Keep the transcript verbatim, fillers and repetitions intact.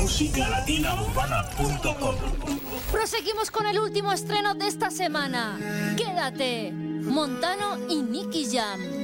música latina urbana punto com. Proseguimos con el último estreno de esta semana. Quédate, Montano y Nicky Jam.